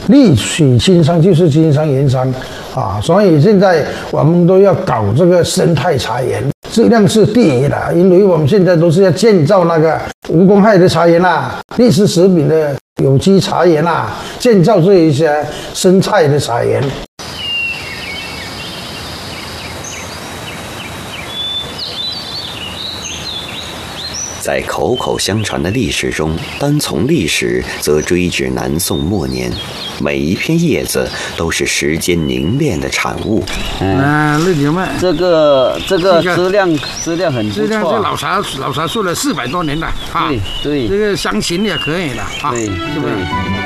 绿水青山就是金山银山啊，所以现在我们都要搞这个生态茶园，质量是第一的，因为我们现在都是要建造那个无公害的茶园啦，绿色食品的有机茶园啦，建造这一些生态的茶园。 在口口相传的历史中，单从历史则追至南宋末年，每一片叶子都是时间凝练的产物。 绿牛麦，这个质量很不错，质量是老茶树了400多年了啊。对，这个香型也可以了啊，对，是不是？